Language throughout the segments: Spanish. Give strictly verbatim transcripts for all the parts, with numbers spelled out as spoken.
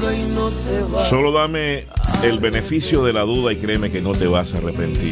Solo dame el beneficio de la duda y créeme que no te vas a arrepentir.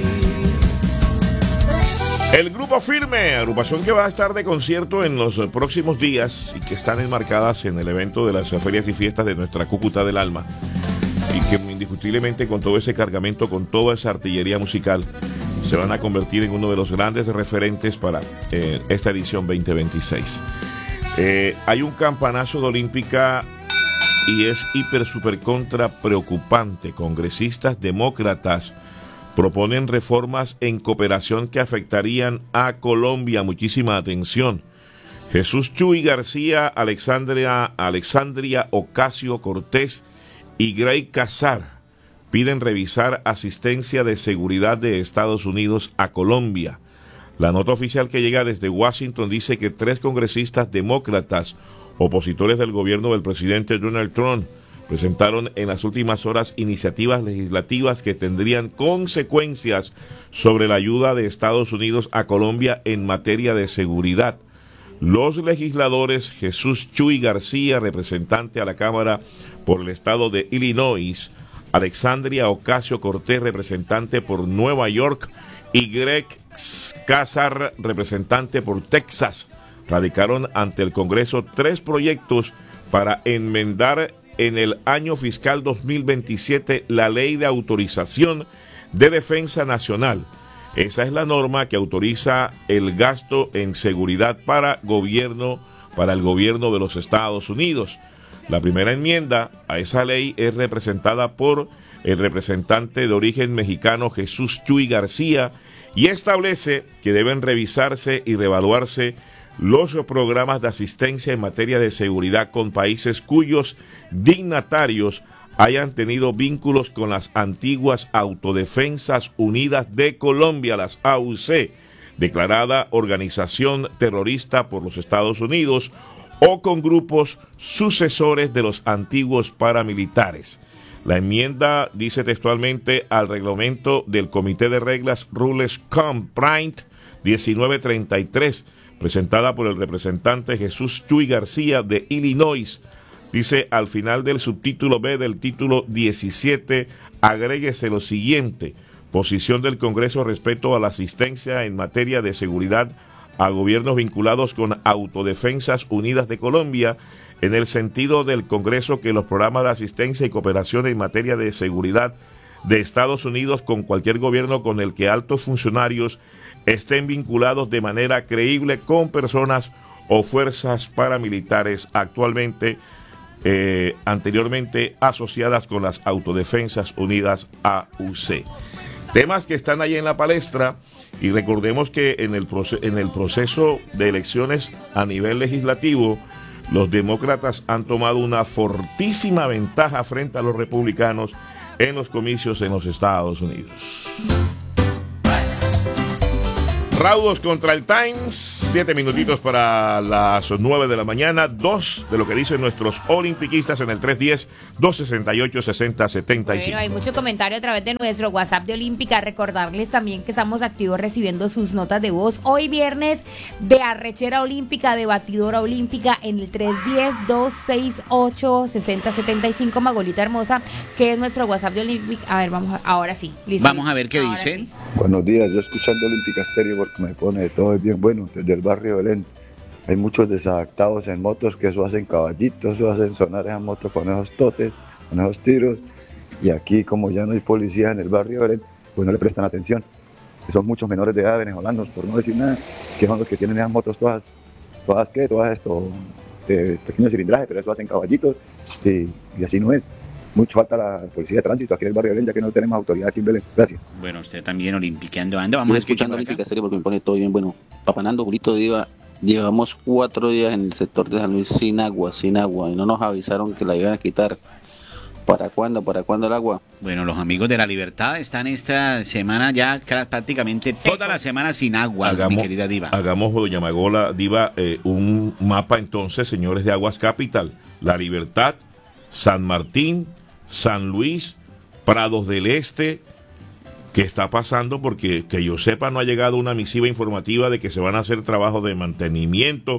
El Grupo Firme, agrupación que va a estar de concierto en los próximos días y que están enmarcadas en el evento de las ferias y fiestas de nuestra Cúcuta del Alma, y que indiscutiblemente con todo ese cargamento, con toda esa artillería musical, se van a convertir en uno de los grandes referentes para eh, esta edición veinte veintiséis. Eh, hay un campanazo de Olímpica y es hiper super contra preocupante. Congresistas demócratas proponen reformas en cooperación que afectarían a Colombia. Muchísima atención. Jesús Chuy García, Alexandria, Alexandria Ocasio-Cortez y Greg Casar piden revisar asistencia de seguridad de Estados Unidos a Colombia. La nota oficial que llega desde Washington dice que tres congresistas demócratas, opositores del gobierno del presidente Donald Trump, presentaron en las últimas horas iniciativas legislativas que tendrían consecuencias sobre la ayuda de Estados Unidos a Colombia en materia de seguridad. Los legisladores Jesús Chuy García, representante a la Cámara por el estado de Illinois, Alexandria Ocasio-Cortez, representante por Nueva York, y Greg Casar, representante por Texas, radicaron ante el Congreso tres proyectos para enmendar en el año fiscal dos mil veintisiete la Ley de Autorización de Defensa Nacional. Esa es la norma que autoriza el gasto en seguridad para gobierno, para el gobierno de los Estados Unidos. La primera enmienda a esa ley es representada por el representante de origen mexicano Jesús Chuy García y establece que deben revisarse y reevaluarse los programas de asistencia en materia de seguridad con países cuyos dignatarios hayan tenido vínculos con las antiguas Autodefensas Unidas de Colombia, las A U C, declarada organización terrorista por los Estados Unidos, o con grupos sucesores de los antiguos paramilitares. La enmienda dice textualmente al reglamento del Comité de Reglas Rules Complaint diecinueve treinta y tres, presentada por el representante Jesús Chuy García de Illinois. Dice al final del subtítulo B del título diecisiete, agréguese lo siguiente: posición del Congreso respecto a la asistencia en materia de seguridad a gobiernos vinculados con Autodefensas Unidas de Colombia, en el sentido del Congreso que los programas de asistencia y cooperación en materia de seguridad de Estados Unidos con cualquier gobierno con el que altos funcionarios estén vinculados de manera creíble con personas o fuerzas paramilitares actualmente, eh, anteriormente asociadas con las Autodefensas Unidas A U C. Temas que están ahí en la palestra, y recordemos que en el, proce- en el proceso de elecciones a nivel legislativo, los demócratas han tomado una fortísima ventaja frente a los republicanos en los comicios en los Estados Unidos. Raudos contra el Times, siete minutitos para las nueve de la mañana, dos de lo que dicen nuestros olimpiquistas en el tres diez, dos sesenta y ocho, sesenta setenta y cinco. Bueno, hay mucho comentario a través de nuestro WhatsApp de Olímpica. Recordarles también que estamos activos recibiendo sus notas de voz. Hoy viernes de Arrechera Olímpica, de Batidora Olímpica en el tres diez, dos sesenta y ocho, sesenta setenta y cinco, Magolita hermosa, que es nuestro WhatsApp de Olímpica. A ver, vamos a, ahora sí. Listo. Vamos a ver qué Ahora dicen. sí. Buenos días, yo escuchando Olímpica Estéreo porque me pone de todo, es bien bueno, desde el barrio Belén. Hay muchos desadaptados en motos que eso hacen caballitos, eso hacen sonar esas motos con esos totes, con esos tiros. Y aquí, como ya no hay policía en el barrio Belén, pues no le prestan atención. Que son muchos menores de edad venezolanos, por no decir nada, que son los que tienen esas motos todas, todas ¿qué? Todas esto, de pequeño cilindraje, pero eso hacen caballitos y, y así no es. Mucho falta la policía de tránsito aquí en el barrio Belén, ya que no tenemos autoridad aquí en Belén. Gracias. Bueno, usted también olimpiqueando anda. Vamos a escuchar escuchando Olímpica Estéreo porque me pone todo bien bueno. Papanando, Julito Diva, llevamos cuatro días en el sector de San Luis sin agua, sin agua, y no nos avisaron que la iban a quitar. ¿Para cuándo? ¿Para cuándo el agua? Bueno, los amigos de la Libertad están esta semana ya prácticamente toda la semana sin agua, hagamos, mi querida Diva. Hagamos, doña Magola, Diva, eh, un mapa entonces, señores de Aguas Capital. La Libertad, San Martín, San Luis, Prados del Este. ¿Qué está pasando? Porque que yo sepa no ha llegado una misiva informativa de que se van a hacer trabajos de mantenimiento,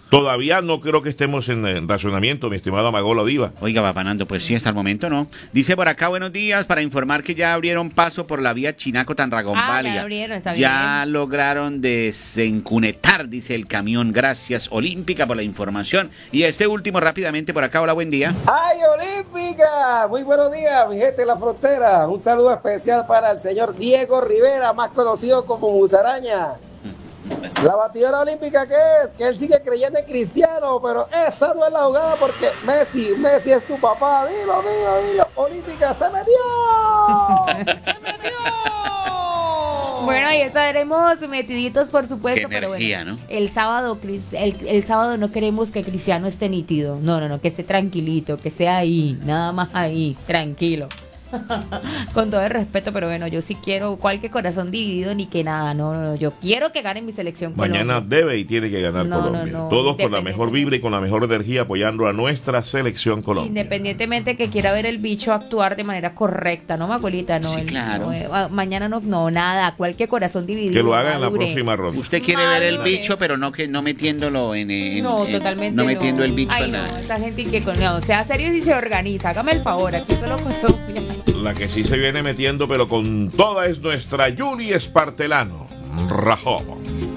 Todavía no creo que estemos en, en racionamiento, mi estimado Amagola Diva. Oiga, Papá Nando, pues sí, hasta el momento no. Dice por acá, buenos días, para informar que ya abrieron paso por la vía Chinaco-Tanragombáliga. Ah, ya abrieron, está Ya bien. lograron desencunetar, dice el camión. Gracias, Olímpica, por la información. Y este último, rápidamente, por acá, hola, buen día. ¡Ay, Olímpica! Muy buenos días, mi gente de la frontera. Un saludo especial para el señor Diego Rivera, más conocido como Musaraña. La batidora olímpica, ¿qué es? Que él sigue creyendo en Cristiano, pero esa no es la jugada porque Messi, Messi es tu papá. Dilo, dilo, dilo. Olímpica, ¡se metió! ¡Se metió! Bueno, ahí estaremos metiditos, por supuesto, Qué pero energía, bueno, ¿no? el sábado, Cris- el, el sábado no queremos que Cristiano esté nítido. No, no, no, que esté tranquilito, que esté ahí, nada más ahí, tranquilo. Con todo el respeto, pero bueno, yo sí quiero cualquier corazón dividido ni que nada, no, no, no, yo quiero que gane mi selección Mañana Colombia. debe y tiene que ganar No, no, Colombia. no, Todos con la mejor independientemente. vibra y con la mejor energía apoyando a nuestra selección Colombia. Independientemente que quiera ver el bicho actuar de manera correcta, ¿no, Macolita? No, Sí, el- claro. no, eh, ah, mañana no, no, nada, cualquier corazón dividido. Que lo haga en la madure. próxima ronda. Usted quiere ver el Madre. bicho, pero no que no metiéndolo en... en- No, en- totalmente No metiendo el bicho Ay, en no, la... esa gente que con, no, sea serio y se organiza. Hágame el favor, aquí solo con La que sí se viene metiendo, pero con toda, es nuestra Yuli Espartelano. Rajó.